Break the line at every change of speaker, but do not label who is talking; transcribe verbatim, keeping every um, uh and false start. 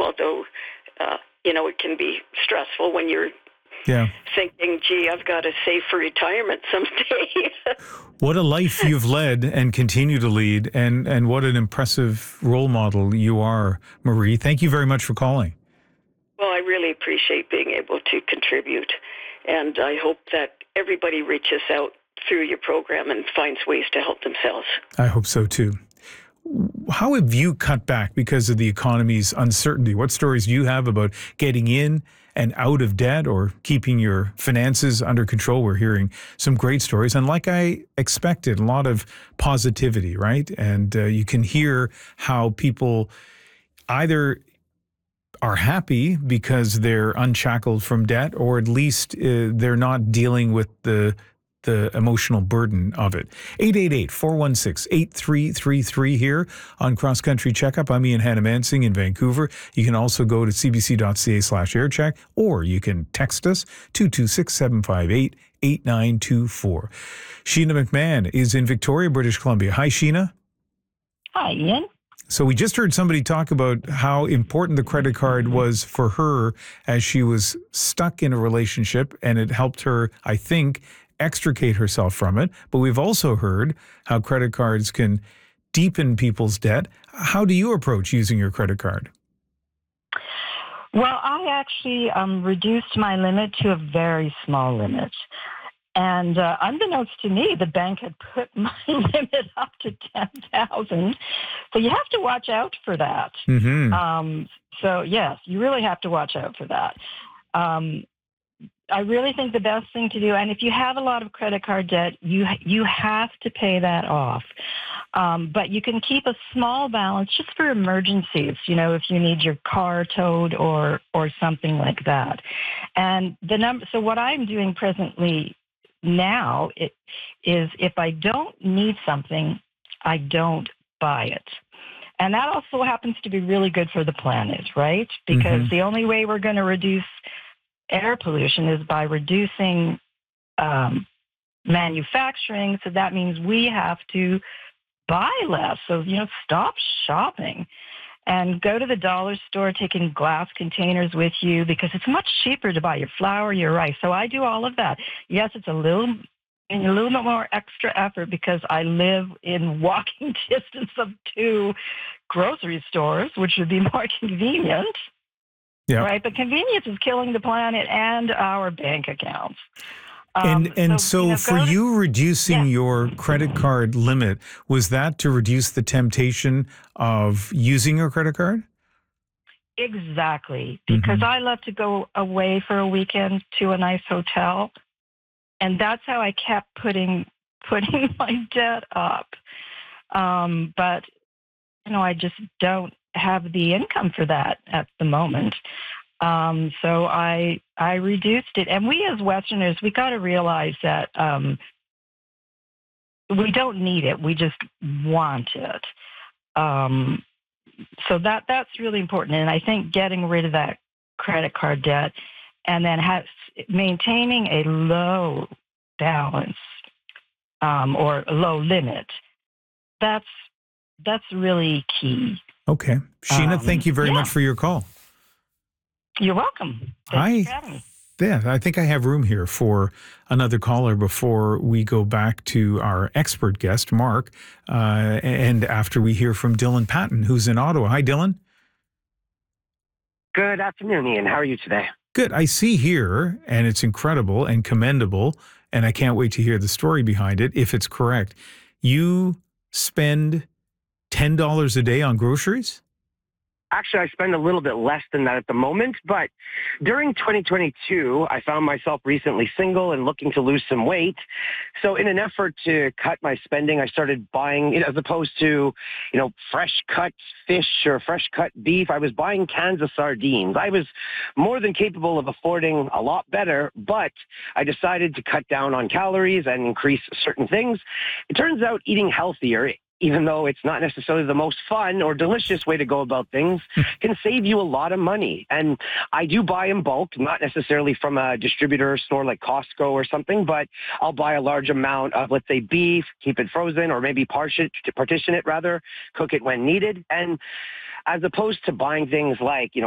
although, uh, you know, it can be stressful when you're
yeah.
thinking, gee, I've got to save for retirement someday.
What a life you've led and continue to lead, and, and what an impressive role model you are, Marie. Thank you very much for calling.
Well, I really appreciate being able to contribute, and I hope that everybody reaches out through your program and finds ways to help themselves.
I hope so, too. How have you cut back because of the economy's uncertainty? What stories do you have about getting in and out of debt or keeping your finances under control? We're hearing some great stories. And like I expected, a lot of positivity, right? And uh, you can hear how people either are happy because they're unshackled from debt, or at least uh, they're not dealing with the the emotional burden of it. eight eight eight, four one six, eight three three three here on Cross Country Checkup. I'm Ian Hannah-Mansing in Vancouver. You can also go to cbc.ca slash aircheck, or you can text us two two six, seven five eight, eight nine two four. Sheena McMahon is in Victoria, British Columbia. Hi, Sheena.
Hi, Ian.
So we just heard somebody talk about how important the credit card was for her as she was stuck in a relationship, and it helped her, I think, extricate herself from it. But we've also heard how credit cards can deepen people's debt. How do you approach using your credit card?
Well, I actually um, reduced my limit to a very small limit. And uh, unbeknownst to me, the bank had put my limit up to ten thousand dollars. So you have to watch out for that.
Mm-hmm.
Um, so, yes, you really have to watch out for that. Um, I really think the best thing to do, and if you have a lot of credit card debt, you you have to pay that off. Um, but you can keep a small balance just for emergencies, you know, if you need your car towed or or something like that. And the number. So what I'm doing presently now it, is if I don't need something, I don't buy it. And that also happens to be really good for the planet, right? Because mm-hmm. the only way we're going to reduce air pollution is by reducing um, manufacturing. So that means we have to buy less. So, you know, stop shopping and go to the dollar store taking glass containers with you, because it's much cheaper to buy your flour, your rice. So I do all of that. Yes, it's a little and a little bit more extra effort because I live in walking distance of two grocery stores, which would be more convenient.
Yeah.
Right, but convenience is killing the planet and our bank accounts. Um,
and and so,
so you know,
for
to,
you, reducing
yeah.
your credit card limit, was that to reduce the temptation of using your credit card?
Exactly, because
mm-hmm.
I love to go away for a weekend to a nice hotel, and that's how I kept putting putting my debt up. Um, but you know, I just don't have the income for that at the moment. Um, so I I reduced it. And we as Westerners, we got to realize that um, we don't need it. We just want it. Um, so that that's really important. And I think getting rid of that credit card debt and then have, maintaining a low balance um, or a low limit, that's that's really key.
Okay. Sheena,
um,
thank you very
yeah.
much for your call.
You're welcome.
Thanks
for having me.
Yeah, I think I have room here for another caller before we go back to our expert guest, Mark, uh, and after we hear from Dylan Patton, who's in Ottawa. Hi, Dylan.
Good afternoon, Ian. How are you today?
Good. I see here, and it's incredible and commendable, and I can't wait to hear the story behind it, if it's correct. You spend ten dollars a day on groceries?
Actually, I spend a little bit less than that at the moment, but during twenty twenty-two, I found myself recently single and looking to lose some weight. So in an effort to cut my spending, I started buying, you know, as opposed to, you know, fresh cut fish or fresh cut beef, I was buying cans of sardines. I was more than capable of affording a lot better, but I decided to cut down on calories and increase certain things. It turns out eating healthier, even though it's not necessarily the most fun or delicious way to go about things, can save you a lot of money. And I do buy in bulk, not necessarily from a distributor store like Costco or something, but I'll buy a large amount of, let's say, beef, keep it frozen, or maybe partition, partition it rather, cook it when needed. And as opposed to buying things like, you know,